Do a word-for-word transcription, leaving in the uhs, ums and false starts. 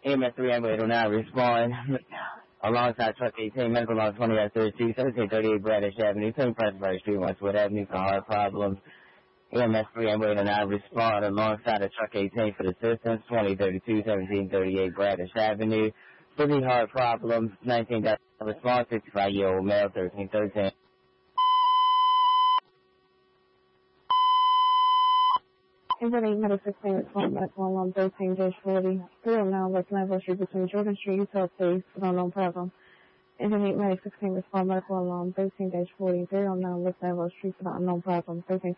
E M S three ambulance will now respond alongside truck eighteen, medical law twenty at thirty-two, seventeen thirty-eight Bradish Avenue, Saint Presbyterian Street, Westwood Avenue for heart problems. E M S three ambulance will now respond alongside the truck eighteen for the assistance, twenty thirty-two, seventeen thirty-eight Bradish Avenue. For the heart problems, nineteen response, sixty-five-year-old male, thirteen thirteen. Everybody medical sixteen respond medical alarm thirteen dash forty. three oh nine West Level Street between Jordan Street, Utah, please, with unknown problem. Intermediate medic sixteen respond medical alarm thirteen dash forty. three oh nine West Level Street with unknown problem. thirteen